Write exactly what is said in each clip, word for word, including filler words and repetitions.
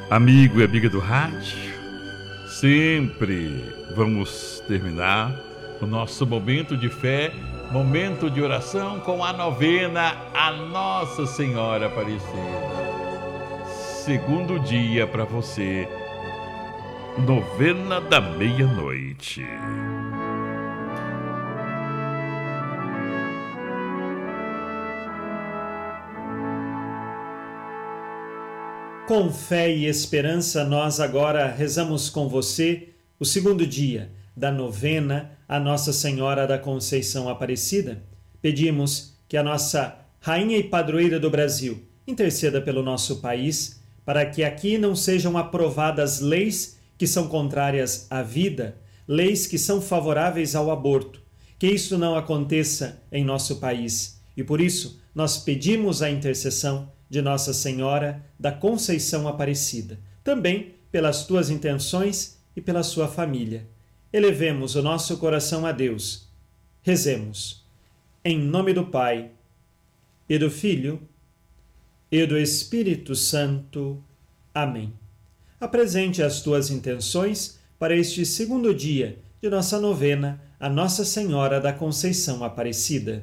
Amigo e amiga do rádio, sempre vamos terminar o nosso momento de fé, momento de oração com a novena a Nossa Senhora Aparecida. Segundo dia para você, novena da meia-noite. Com fé e esperança, nós agora rezamos com você o segundo dia da novena a Nossa Senhora da Conceição Aparecida. Pedimos que a nossa Rainha e Padroeira do Brasil interceda pelo nosso país, para que aqui não sejam aprovadas leis que são contrárias à vida, leis que são favoráveis ao aborto. Que isso não aconteça em nosso país. E por isso, nós pedimos a intercessão de Nossa Senhora da Conceição Aparecida, também pelas tuas intenções e pela sua família. Elevemos o nosso coração a Deus. Rezemos. Em nome do Pai, e do Filho, e do Espírito Santo. Amém. Apresente as tuas intenções para este segundo dia de nossa novena a Nossa Senhora da Conceição Aparecida.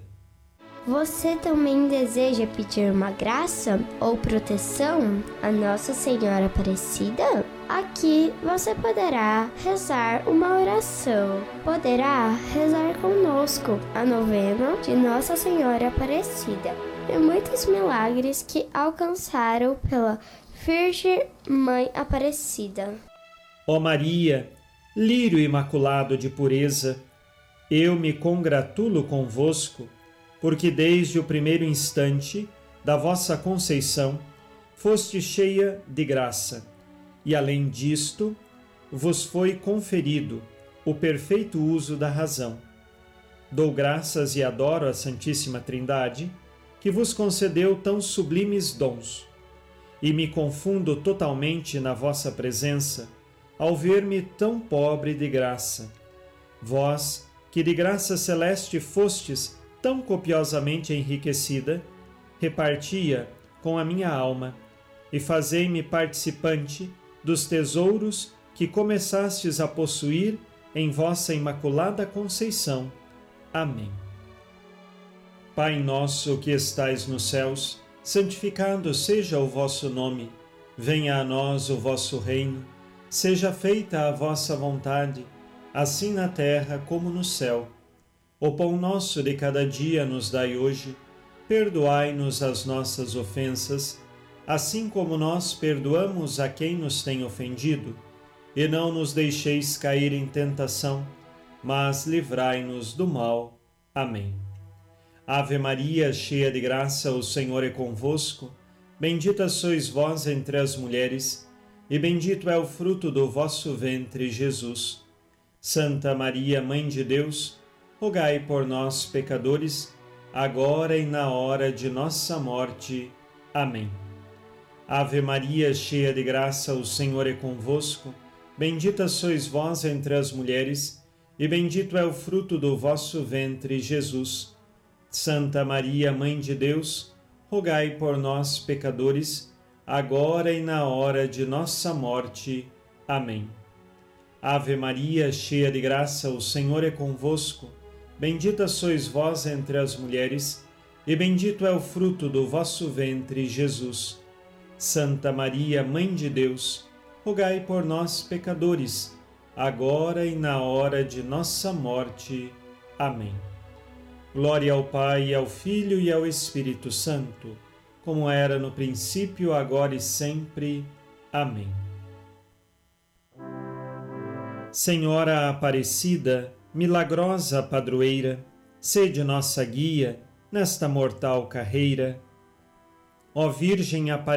Você também deseja pedir uma graça ou proteção a Nossa Senhora Aparecida? Aqui você poderá rezar uma oração. Poderá rezar conosco a novena de Nossa Senhora Aparecida e muitos milagres que alcançaram pela Virgem Mãe Aparecida. Ó Maria, lírio imaculado de pureza, eu me congratulo convosco, porque desde o primeiro instante da vossa conceição foste cheia de graça, e além disto vos foi conferido o perfeito uso da razão. Dou graças e adoro a Santíssima Trindade, que vos concedeu tão sublimes dons, e me confundo totalmente na vossa presença, ao ver-me tão pobre de graça. Vós, que de graça celeste fostes tão copiosamente enriquecida, repartia com a minha alma, e fazei-me participante dos tesouros que começastes a possuir em vossa Imaculada Conceição. Amém. Pai nosso que estais nos céus, santificado seja o vosso nome. Venha a nós o vosso reino. Seja feita a vossa vontade, assim na terra como no céu. O pão nosso de cada dia nos dai hoje. Perdoai-nos as nossas ofensas, assim como nós perdoamos a quem nos tem ofendido. E não nos deixeis cair em tentação, mas livrai-nos do mal. Amém. Ave Maria, cheia de graça, o Senhor é convosco. Bendita sois vós entre as mulheres, e bendito é o fruto do vosso ventre, Jesus. Santa Maria, Mãe de Deus, rogai por nós, pecadores, agora e na hora de nossa morte. Amém. Ave Maria, cheia de graça, o Senhor é convosco. Bendita sois vós entre as mulheres, e bendito é o fruto do vosso ventre, Jesus. Santa Maria, Mãe de Deus, rogai por nós, pecadores, agora e na hora de nossa morte. Amém. Ave Maria, cheia de graça, o Senhor é convosco. Bendita sois vós entre as mulheres, e bendito é o fruto do vosso ventre, Jesus. Santa Maria, Mãe de Deus, rogai por nós, pecadores, agora e na hora de nossa morte. Amém. Glória ao Pai, ao Filho e ao Espírito Santo, como era no princípio, agora e sempre. Amém. Senhora Aparecida, milagrosa padroeira, sede nossa guia nesta mortal carreira. Ó Virgem Aparecida,